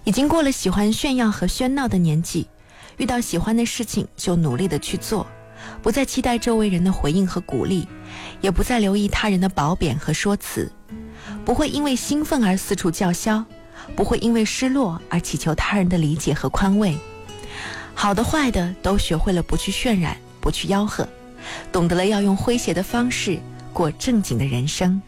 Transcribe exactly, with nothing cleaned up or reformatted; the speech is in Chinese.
已经过了喜欢炫耀和喧闹的年纪，遇到喜欢的事情就努力的去做，不再期待周围人的回应和鼓励，也不再留意他人的褒贬和说辞，不会因为兴奋而四处叫嚣，不会因为失落而祈求他人的理解和宽慰。好的坏的都学会了不去渲染，不去吆喝，懂得了要用诙谐的方式过正经的人生。